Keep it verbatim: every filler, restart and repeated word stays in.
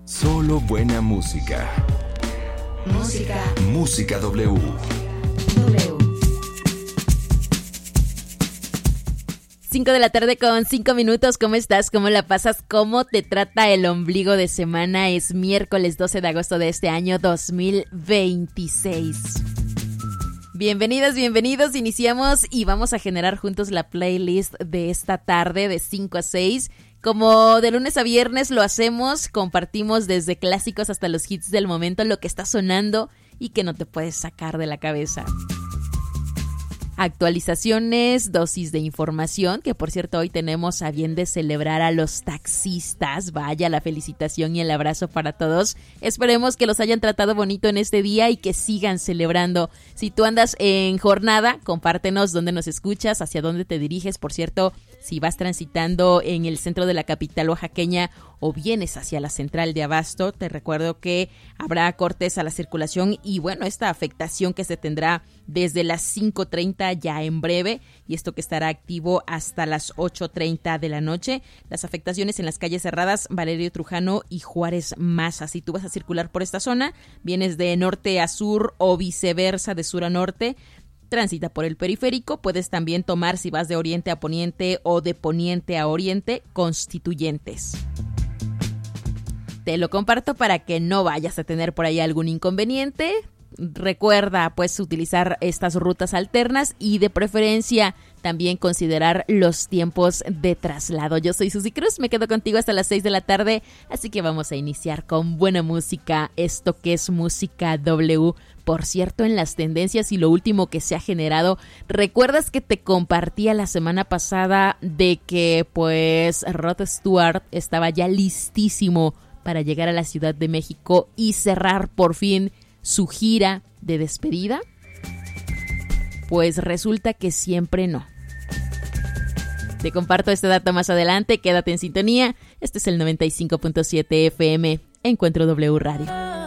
Solo buena música. Música. Música W. W. cinco de la tarde con cinco minutos. ¿Cómo estás? ¿Cómo la pasas? ¿Cómo te trata el ombligo de semana? Es miércoles doce de agosto de este año dos mil veintiséis. Bienvenidas, bienvenidos. Iniciamos y vamos a generar juntos la playlist de esta tarde de cinco a seis. Como de lunes a viernes lo hacemos, compartimos desde clásicos hasta los hits del momento, lo que está sonando y que no te puedes sacar de la cabeza. Actualizaciones, dosis de información, que por cierto hoy tenemos a bien de celebrar a los taxistas. Vaya, la felicitación y el abrazo para todos. Esperemos que los hayan tratado bonito en este día y que sigan celebrando. Si tú andas en jornada, compártenos dónde nos escuchas, hacia dónde te diriges. Por cierto, si vas transitando en el centro de la capital oaxaqueña o vienes hacia la central de Abasto, te recuerdo que habrá cortes a la circulación y bueno, esta afectación que se tendrá desde las cinco treinta ya en breve, y esto que estará activo hasta las ocho treinta de la noche. Las afectaciones en las calles cerradas Valerio Trujano y Juárez Maza. Si tú vas a circular por esta zona, vienes de norte a sur o viceversa, de sur a norte, transita por el periférico. Puedes también tomar, si vas de oriente a poniente o de poniente a oriente, Constituyentes. Te lo comparto para que no vayas a tener por ahí algún inconveniente. Recuerda pues utilizar estas rutas alternas y de preferencia también considerar los tiempos de traslado. Yo soy Susy Cruz, me quedo contigo hasta las seis de la tarde, así que vamos a iniciar con buena música, esto que es Música W. Por cierto, en las tendencias y lo último que se ha generado, ¿recuerdas que te compartía la semana pasada de que pues Rod Stewart estaba ya listísimo para llegar a la Ciudad de México y cerrar por fin su gira de despedida? Pues resulta que siempre no. Te comparto este dato más adelante, quédate en sintonía. Este es el noventa y cinco punto siete F M, Encuentro W Radio.